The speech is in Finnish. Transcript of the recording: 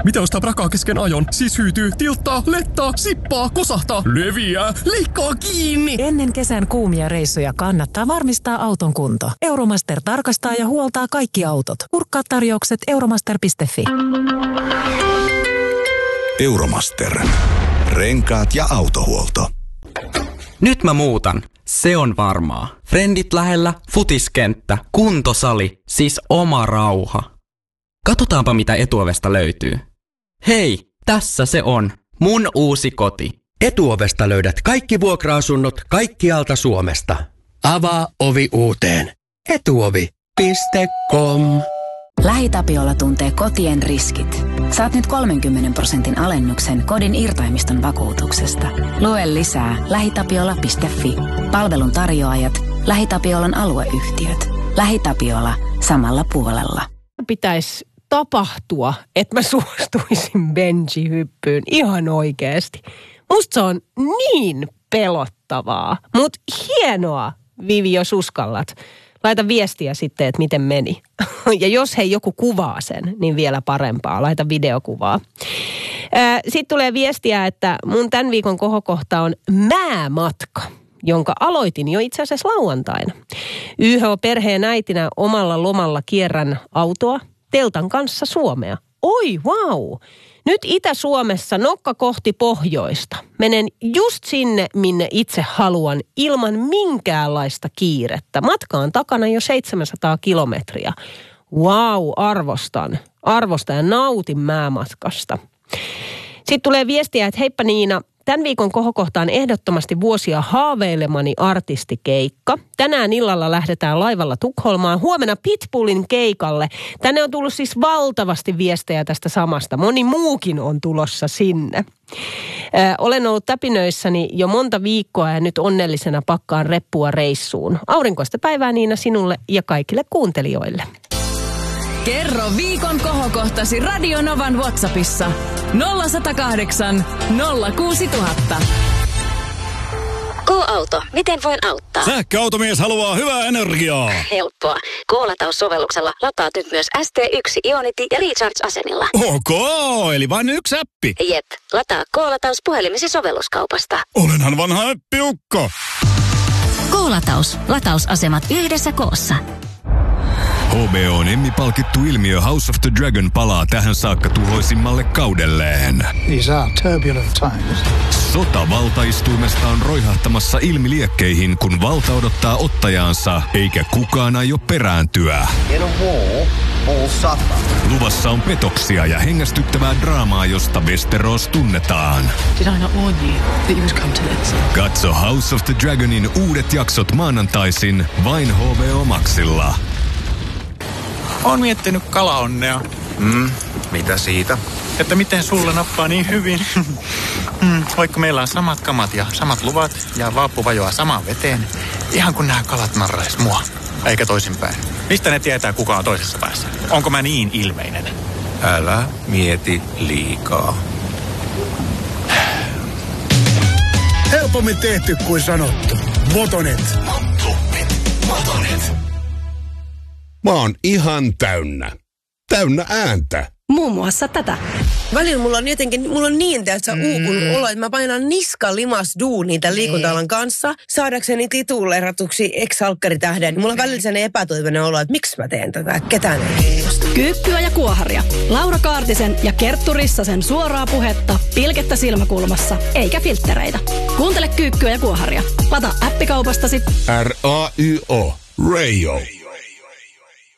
Mitä ostaa prakaa kesken ajon? Siis hyytyy, tilttaa, lettaa, sippaa, kosahtaa, leviää, leikkaa kiinni. Ennen kesän kuumia reissuja kannattaa varmistaa auton kunto. Euromaster tarkastaa ja huoltaa kaikki autot. Kurkkaa tarjoukset euromaster.fi. Euromaster. Renkaat ja autohuolto. Nyt mä muutan. Se on varmaa. Frendit lähellä, futiskenttä, kuntosali, siis oma rauha. Katsotaanpa mitä Etuovesta löytyy. Hei, tässä se on. Mun uusi koti. Etuovesta löydät kaikki vuokra-asunnot kaikkialta Suomesta. Avaa ovi uuteen. Etuovi.com. LähiTapiola tuntee kotien riskit. Saat nyt 30% alennuksen kodin irtaimiston vakuutuksesta. Lue lisää lähitapiola.fi. Palvelun tarjoajat, LähiTapiolan alueyhtiöt. LähiTapiola samalla puolella. Pitäisi tapahtua, että mä suostuisin benji-hyppyyn ihan oikeasti. Musta se on niin pelottavaa, mutta hienoa, Vivi, jos uskallat. Laita viestiä sitten, että miten meni. Ja jos joku kuvaa sen, niin vielä parempaa. Laita videokuvaa. Sitten tulee viestiä, että mun tämän viikon kohokohta on määmatka, jonka aloitin jo itse asiassa lauantaina. YH-perheen äitinä omalla lomalla kierrän autoa teltan kanssa Suomea. Oi, vau! Nyt Itä-Suomessa nokka kohti pohjoista. Menen just sinne, minne itse haluan, ilman minkäänlaista kiirettä. Matka on takana jo 700 kilometriä. Vau, arvostan ja nautin määmatkasta. Sitten tulee viestiä, että heippa Niina, tämän viikon kohokohtaan ehdottomasti vuosia haaveilemani artistikeikka. Tänään illalla lähdetään laivalla Tukholmaan. Huomenna Pitbullin keikalle. Tänne on tullut siis valtavasti viestejä tästä samasta. Moni muukin on tulossa sinne. Olen ollut täpinöissäni jo monta viikkoa ja nyt onnellisena pakkaan reppua reissuun. Aurinkoista päivää Niina sinulle ja kaikille kuuntelijoille. Kerro viikon kohokohtasi Radio Novan WhatsAppissa 0108 06000. K-auto. Miten voin auttaa? Sähköautomies haluaa hyvää energiaa. Helppoa. K-lataussovelluksella lataat nyt myös ST1 Ionity ja Recharge-asenilla. Ok, eli vain yksi appi. Jep. Lataa K-lataus puhelimesi sovelluskaupasta. Olenhan vanha appiukko. K-lataus. Latausasemat yhdessä koossa. HBO:n Emmy-palkittu ilmiö House of the Dragon palaa tähän saakka tuhoisimmalle kaudelleen. These are turbulent times. Sota valtaistuimesta on roihahtamassa ilmiliekkeihin, kun valta odottaa ottajaansa, eikä kukaan aio perääntyä. Luvassa on petoksia ja hengästyttävää draamaa, josta Westeros tunnetaan. Did I not warn you that you would come to this? Katso House of the Dragonin uudet jaksot maanantaisin vain HBO Maxilla. Oon miettinyt kalaonnea. Mitä siitä? Että miten sulle nappaa niin hyvin. Vaikka meillä on samat kamat ja samat luvat ja vaappu vajoaa samaan veteen. Ihan kun nämä kalat narrais mua. Eikä toisinpäin. Mistä ne tietää, kuka on toisessa päässä? Onko mä niin ilmeinen? Älä mieti liikaa. Helpommin tehty kuin sanottu. Motonet. Mä oon ihan täynnä. Täynnä ääntä. Muun muassa tätä. Välillä mulla on niin täyttä uupunut olo, että mä painan niska limas duunia tämän liikunta-alan kanssa, saadakseni tituleeratuksi ex-salkkaritähden. Mulla on välillä sellainen epätoivoinen olo, että miksi mä teen tätä, ketään ei kiinnosta. Kyykkyä ja kuoharia. Laura Kaartisen ja Kerttu Rissasen suoraa puhetta, pilkettä silmäkulmassa, eikä filttereitä. Kuuntele Kyykkyä ja kuoharia. Lata appikaupastasi RAYO. Radio.